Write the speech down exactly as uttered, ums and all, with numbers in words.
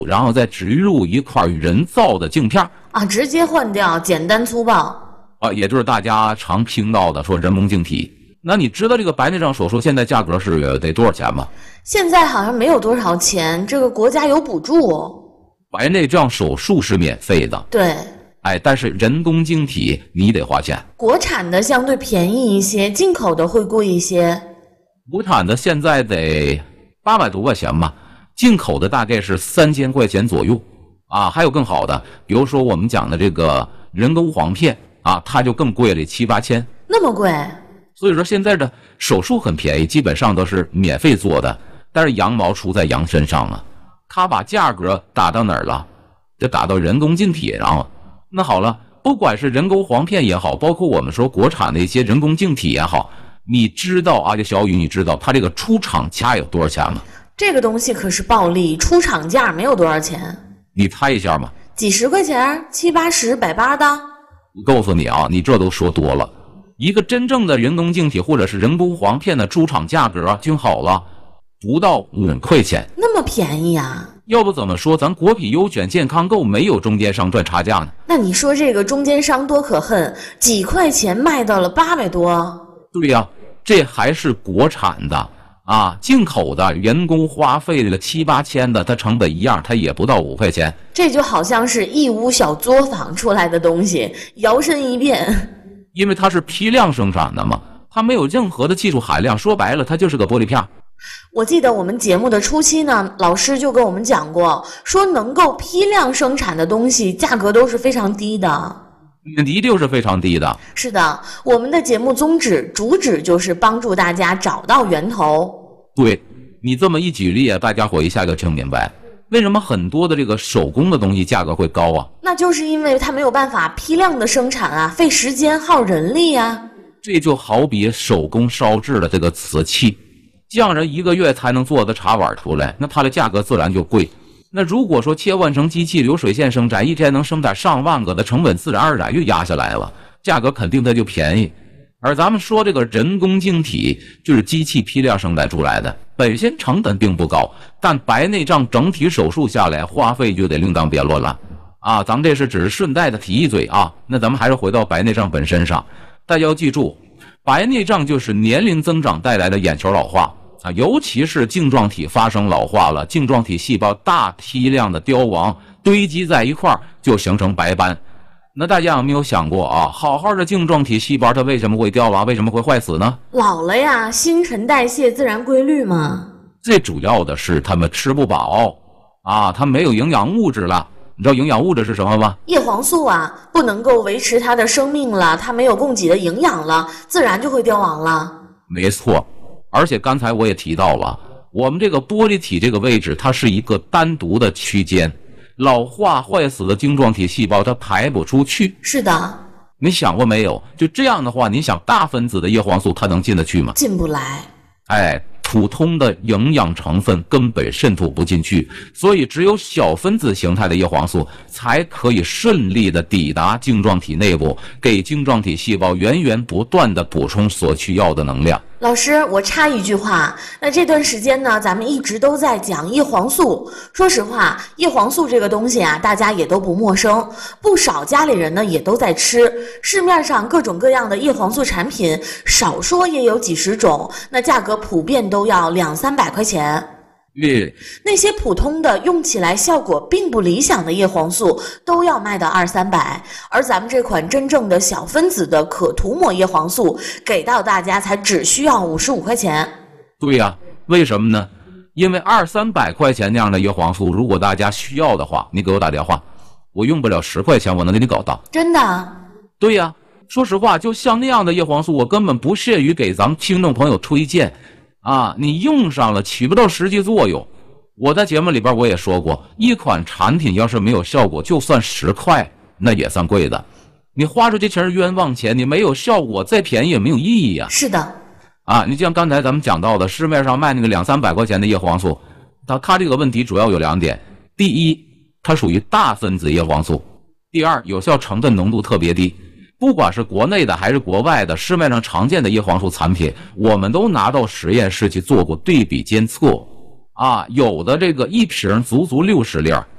然后再植入一块人造的镜片啊，直接换掉，简单粗暴啊，也就是大家常听到的说人工晶体。那你知道这个白内障手术现在价格是得多少钱吗？ 现在好像没有多少钱，这个国家有补助哦。 白内障手术是免费的， 对， 哎，但是人工晶体你得花钱。 国产的相对便宜一些，进口的会贵一些。 国产的现在得八百多块钱吧，进口的大概是三千块钱左右啊。还有更好的，比如说我们讲的这个人工黄片啊，它就更贵了，七八千。 那么贵？ 所以说现在的手术很便宜，基本上都是免费做的，但是羊毛出在羊身上啊，他把价格打到哪儿了？就打到人工晶体上了。那好了，不管是人工黄片也好，包括我们说国产的一些人工晶体也好，你知道啊，这小雨你知道它这个出厂价有多少钱吗？ 这个东西可是暴利，出厂价没有多少钱。 你猜一下嘛？ 几十块钱，七八十、百八的。 我告诉你啊，你这都说多了。一个真正的人工晶体或者是人工黄片的出厂价格均好了不到五块钱， 那么便宜啊！ 要不怎么说咱国品优选健康购没有中间商赚差价呢？ 那你说这个中间商多可恨，几块钱卖到了八百多。 对呀、啊，这还是国产的啊，进口的人工花费了七八千的，它成本一样，它也不到五块钱。 这就好像是义乌小作坊出来的东西，摇身一变。 因为它是批量生产的嘛，它没有任何的技术含量，说白了它就是个玻璃片。 我记得我们节目的初期呢，老师就跟我们讲过，说能够批量生产的东西价格都是非常低的。 一定是非常低的。 是的，我们的节目宗旨主旨就是帮助大家找到源头。 对，你这么一举例啊，大家伙一下就听明白为什么很多的这个手工的东西价格会高啊？ 那就是因为它没有办法批量的生产啊，费时间耗人力啊。 这就好比手工烧制的这个瓷器，匠人一个月才能做的茶碗出来，那它的价格自然就贵。那如果说切换成机器流水线生产，一天能生产上万个的成本自然而然就压下来了，价格肯定它就便宜。而咱们说这个人工晶体就是机器批量生产出来的，本身成本并不高，但白内障整体手术下来花费就得另当别论了啊！咱们这是只是顺带的提一嘴啊。那咱们还是回到白内障本身上，大家要记住，白内障就是年龄增长带来的眼球老化啊，尤其是镜状体发生老化了，镜状体细胞大批量的凋亡堆积在一块儿，就形成白斑。那大家有没有想过啊？好好的镜状体细胞它为什么会凋亡，为什么会坏死呢？ 老了呀，新陈代谢自然规律嘛。 最主要的是他们吃不饱啊，它没有营养物质了。你知道营养物质是什么吗？ 叶黄素啊，不能够维持它的生命了，它没有供给的营养了，自然就会凋亡了。 没错，而且刚才我也提到了，我们这个玻璃体这个位置，它是一个单独的区间。老化坏死的晶状体细胞它排不出去。 是的。 你想过没有？就这样的话，你想大分子的叶黄素它能进得去吗？ 进不来。 哎，普通的营养成分根本渗透不进去，所以只有小分子形态的叶黄素才可以顺利的抵达晶状体内部，给晶状体细胞源源不断的补充所需要的能量。 老师，我插一句话，那这段时间呢，咱们一直都在讲叶黄素。说实话，叶黄素这个东西啊，大家也都不陌生，不少家里人呢也都在吃。市面上各种各样的叶黄素产品，少说也有几十种，那价格普遍都要两三百块钱。 嗯， 那些普通的用起来效果并不理想的叶黄素都要卖到二三百，而咱们这款真正的小分子的可涂抹叶黄素给到大家才只需要五十五块钱。 对呀、啊，为什么呢？因为二三百块钱那样的叶黄素，如果大家需要的话，你给我打电话，我用不了十块钱，我能给你搞到。 真的？ 对呀、啊，说实话，就像那样的叶黄素，我根本不屑于给咱们听众朋友推荐。啊，你用上了起不到实际作用。我在节目里边我也说过，一款产品要是没有效果，就算十块那也算贵的。你花出去全是冤枉钱，你没有效果，再便宜也没有意义啊。 是的。 啊，你像刚才咱们讲到的，市面上卖那个两三百块钱的叶黄素，它它这个问题主要有两点：第一，它属于大分子叶黄素；第二，有效成分浓度特别低。不管是国内的还是国外的市面上常见的叶黄素产品，我们都拿到实验室去做过对比监测啊，有的这个一瓶足足六十粒，